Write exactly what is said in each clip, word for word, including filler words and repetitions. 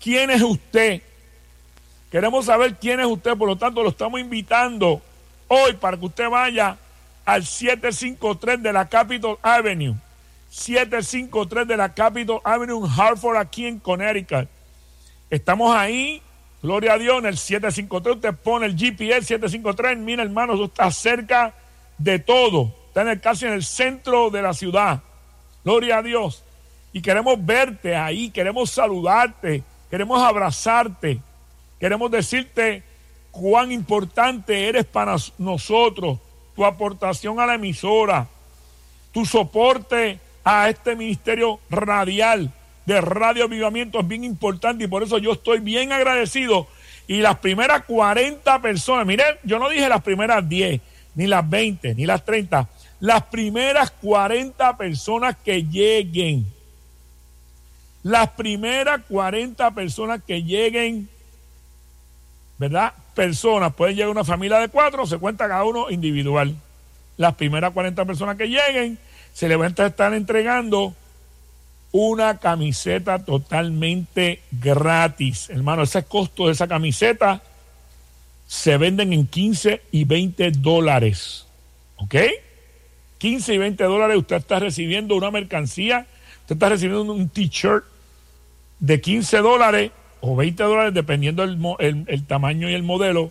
quién es usted. Queremos saber quién es usted, por lo tanto lo estamos invitando hoy para que usted vaya al setecientos cincuenta y tres de la Capitol Avenue. setecientos cincuenta y tres de la Capitol Avenue en Hartford, aquí en Connecticut. Estamos ahí, gloria a Dios, en el setecientos cincuenta y tres. Usted pone el G P S setecientos cincuenta y tres. Mira, hermano, eso está cerca de todo. Está en el, casi en el centro de la ciudad. Gloria a Dios. Y queremos verte ahí, queremos saludarte, queremos abrazarte, queremos decirte cuán importante eres para nosotros, tu aportación a la emisora, tu soporte a este ministerio radial de Radio Avivamiento es bien importante, y por eso yo estoy bien agradecido. Y las primeras cuarenta personas, miren, yo no dije las primeras diez, ni las veinte, ni las treinta, las primeras cuarenta personas que lleguen, las primeras cuarenta personas que lleguen, ¿verdad? Personas, pueden llegar una familia de cuatro, se cuenta cada uno individual. Las primeras cuarenta personas que lleguen, se les va a estar entregando una camiseta totalmente gratis. Hermano, ese costo de esa camiseta se venden en quince y veinte dólares. ¿Ok? quince y veinte dólares, usted está recibiendo una mercancía, usted está recibiendo un t-shirt de quince dólares o veinte dólares, dependiendo el, el, el tamaño y el modelo,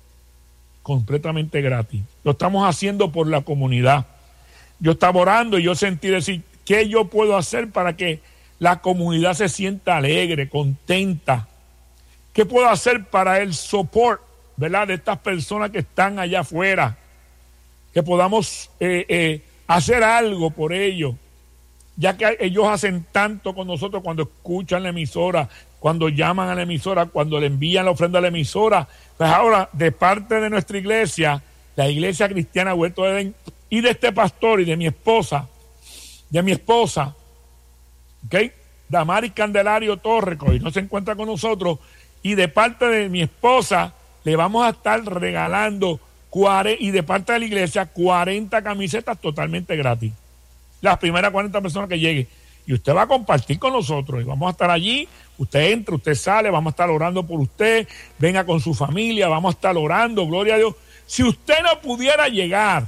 completamente gratis. Lo estamos haciendo por la comunidad. Yo estaba orando y yo sentí decir, ¿qué yo puedo hacer para que la comunidad se sienta alegre, contenta? ¿Qué puedo hacer para el support, ¿verdad?, de estas personas que están allá afuera? Que podamos eh, eh, hacer algo por ellos, ya que ellos hacen tanto con nosotros cuando escuchan la emisora, cuando llaman a la emisora, cuando le envían la ofrenda a la emisora. Pues ahora, de parte de nuestra iglesia, la Iglesia Cristiana Huerto de Edén, y de este pastor y de mi esposa, de mi esposa, ¿ok?, Damaris Candelario Torres, que hoy no se encuentra con nosotros, y de parte de mi esposa, le vamos a estar regalando, y de parte de la iglesia, cuarenta camisetas totalmente gratis. Las primeras cuarenta personas que lleguen. Y usted va a compartir con nosotros, y vamos a estar allí. Usted entra, usted sale, vamos a estar orando por usted, venga con su familia, vamos a estar orando, gloria a Dios. Si usted no pudiera llegar,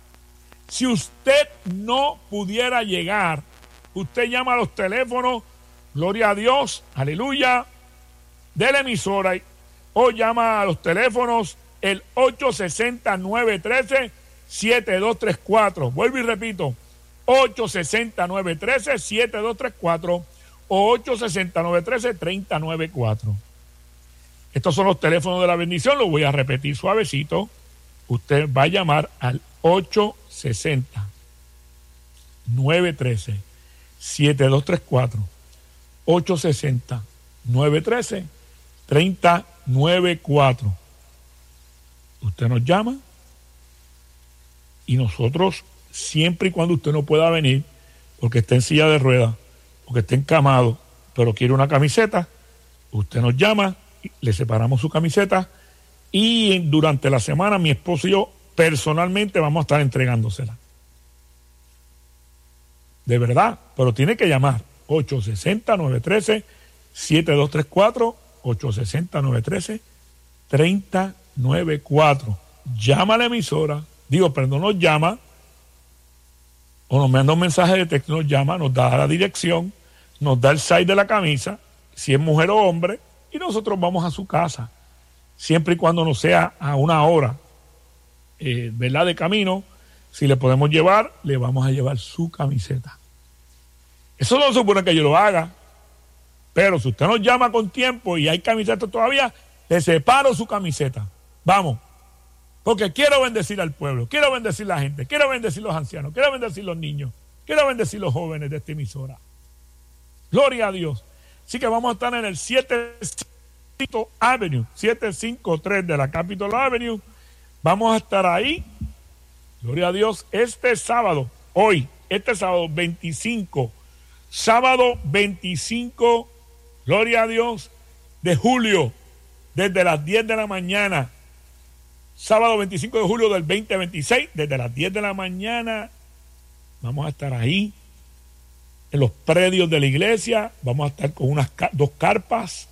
si usted no pudiera llegar, usted llama a los teléfonos, gloria a Dios, aleluya, de la emisora, o llama a los teléfonos el ocho seis cero, nueve uno tres, siete dos tres cuatro. Vuelvo y repito, ocho seis cero, nueve uno tres, siete dos tres cuatro o ocho seis cero, nueve uno tres, tres cero nueve cuatro. Estos son los teléfonos de la bendición, los voy a repetir suavecito. Usted va a llamar al ocho seis cero, nueve uno tres, siete dos tres cuatro, ocho seis cero, nueve uno tres, tres cero nueve cuatro. Usted nos llama y nosotros, siempre y cuando usted no pueda venir, porque esté en silla de ruedas, porque esté encamado, pero quiere una camiseta, usted nos llama, le separamos su camiseta y durante la semana mi esposo y yo personalmente vamos a estar entregándosela. De verdad, pero tiene que llamar ocho seis cero, nueve uno tres, siete dos tres cuatro, ocho seis cero, nueve uno tres, tres cero nueve cuatro. Llama a la emisora, digo, perdón, nos llama, o nos manda un mensaje de texto, nos llama, nos da la dirección, nos da el size de la camisa, si es mujer o hombre, y nosotros vamos a su casa, siempre y cuando no sea a una hora, eh, ¿verdad?, de camino. Si le podemos llevar, le vamos a llevar su camiseta. Eso no supone que yo lo haga, pero si usted nos llama con tiempo y hay camisetas todavía, le separo su camiseta. Vamos, porque quiero bendecir al pueblo, quiero bendecir a la gente, quiero bendecir a los ancianos, quiero bendecir a los niños, quiero bendecir a los jóvenes de esta emisora. Gloria a Dios. Así que vamos a estar en el setecientos cincuenta y tres Avenue, setecientos cincuenta y tres de la Capitol Avenue. Vamos a estar ahí, gloria a Dios, este sábado, hoy, este sábado veinticinco, sábado veinticinco, gloria a Dios, de julio, desde las diez de la mañana. Sábado veinticinco de julio del veinte veintiséis, desde las diez de la mañana, vamos a estar ahí, en los predios de la iglesia. Vamos a estar con unas dos carpas,